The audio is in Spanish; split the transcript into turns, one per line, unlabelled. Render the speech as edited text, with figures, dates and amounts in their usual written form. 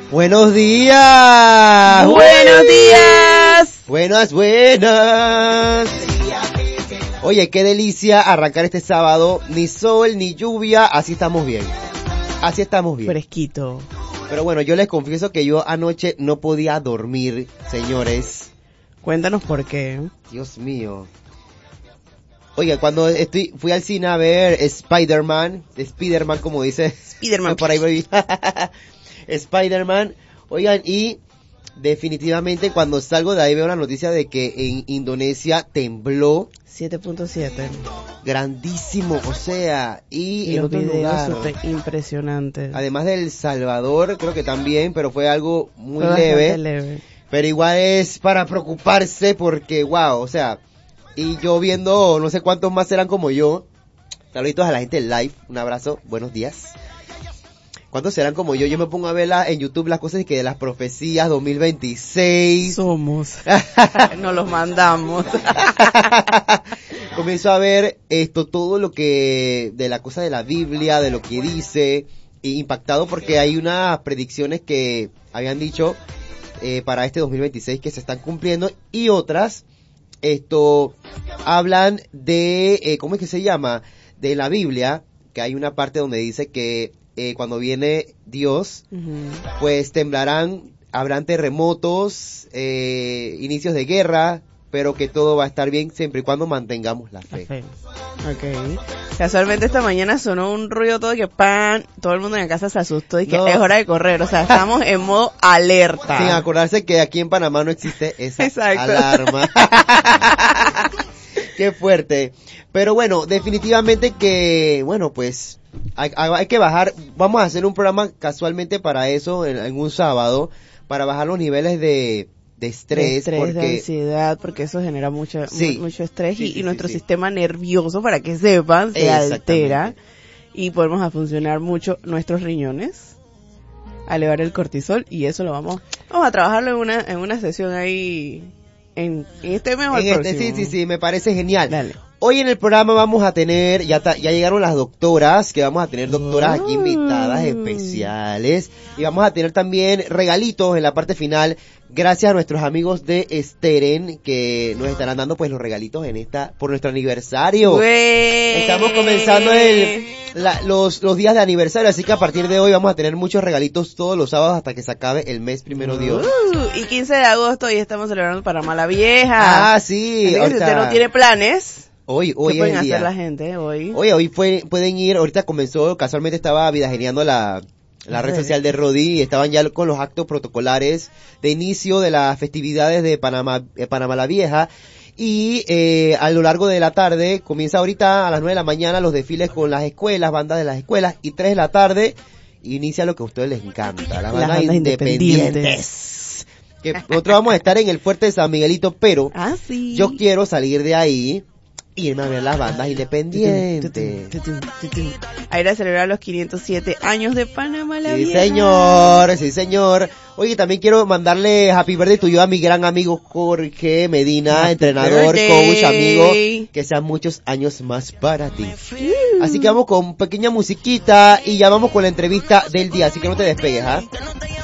Buenos días.
Buenos días.
Buenas. Oye, qué delicia arrancar este sábado. Ni sol, ni lluvia, así estamos bien.
Fresquito.
Pero bueno, yo les confieso que yo anoche no podía dormir, señores.
Cuéntanos por qué.
Dios mío. Oiga, cuando fui al cine a ver Spider-Man como dice.
Spider-Man.
Por ahí voy. Spider-Man. Oigan, y definitivamente cuando salgo de ahí veo la noticia de que en Indonesia tembló
7.7.
grandísimo, o sea, y en
los
otro
videos
lugar.
súper impresionantes.
Además del Salvador, creo que también, pero fue algo muy
Fue
leve.
leve.
Pero igual es para preocuparse porque, wow, o sea, y yo viendo, no sé cuántos más serán como yo. Saluditos a la gente del live, un abrazo, buenos días. ¿Cuántos serán como yo? Yo me pongo a ver en YouTube las cosas que de las profecías 2026.
Somos. Nos los mandamos.
Comienzo a ver todo lo que, de la cosa de la Biblia, de lo que dice, y impactado porque hay unas predicciones que habían dicho para este 2026 que se están cumpliendo, y otras, hablan de, ¿cómo es que se llama? De la Biblia, que hay una parte donde dice que cuando viene Dios, pues temblarán, habrán terremotos, inicios de guerra, pero que todo va a estar bien siempre y cuando mantengamos la fe.
Okay. Casualmente esta mañana sonó un ruido todo que ¡pam! Todo el mundo en la casa se asustó y que
No.
es hora de correr, o sea, estamos en modo alerta.
Sin acordarse que aquí en Panamá no existe esa
Exacto.
alarma. Qué fuerte. Pero bueno, definitivamente que, bueno, pues hay que bajar. Vamos a hacer un programa casualmente para eso en un sábado, para bajar los niveles de estrés, porque
de ansiedad, porque eso genera mucho estrés
Sí,
y nuestro sistema nervioso, para que sepan, se altera y podemos funcionar mucho nuestros riñones a elevar el cortisol, y eso lo vamos a trabajarlo en una sesión ahí en este mes o el próximo.
Sí, me parece genial.
Dale.
Hoy en el programa vamos a tener, ya llegaron las doctoras, que vamos a tener doctoras aquí invitadas especiales, y vamos a tener también regalitos en la parte final, gracias a nuestros amigos de Steren, que nos estarán dando pues los regalitos por nuestro aniversario.
¡Ué!
Estamos comenzando los días de aniversario, así que a partir de hoy vamos a tener muchos regalitos todos los sábados hasta que se acabe el mes, primero Dios.
Y 15 de agosto ya estamos celebrando para Mala Vieja.
Ah, sí.
Así que si usted no tiene planes,
Hoy
¿qué pueden
es el día.
hacer la gente hoy?
Hoy pueden ir, ahorita comenzó, casualmente estaba vidajeando la red social de Rodi, y estaban ya con los actos protocolares de inicio de las festividades de Panamá la Vieja, y a lo largo de la tarde, comienza ahorita a las 9 de la mañana los desfiles con las escuelas, bandas de las escuelas, y 3 de la tarde inicia lo que a ustedes les encanta, las bandas independientes. Que nosotros vamos a estar en el Fuerte de San Miguelito, pero
sí.
yo quiero salir de ahí irme a ver las bandas independientes.
A ir a celebrar los 507 años de Panamá la
Sí,
Vieja.
sí, señor. Oye, también quiero mandarle happy birthday tuyo a mi gran amigo Jorge Medina,
Happy
entrenador,
birthday.
coach, amigo, que sean muchos años más para ti. Así que vamos con pequeña musiquita y ya vamos con la entrevista del día, así que no te despegues, ¿ah?